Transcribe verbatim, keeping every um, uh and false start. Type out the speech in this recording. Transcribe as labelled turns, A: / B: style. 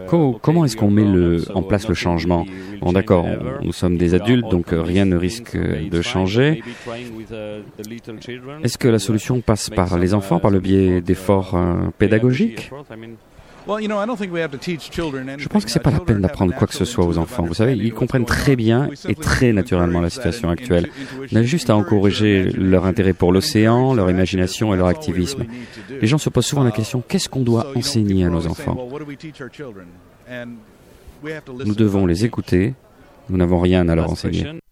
A: comment, comment est-ce qu'on met le, en place le changement? Bon, d'accord, on- nous sommes des adultes, donc euh, rien ne risque de changer. Est-ce que la solution passe par les enfants, par le biais d'efforts euh, pédagogiques? Je pense que c'est pas la peine d'apprendre quoi que ce soit aux enfants. Vous savez, ils comprennent très bien et très naturellement la situation actuelle. On a juste à encourager leur intérêt pour l'océan, leur imagination et leur activisme. Les gens se posent souvent la question, qu'est-ce qu'on doit enseigner à nos enfants? Nous devons les écouter, nous n'avons rien à leur enseigner.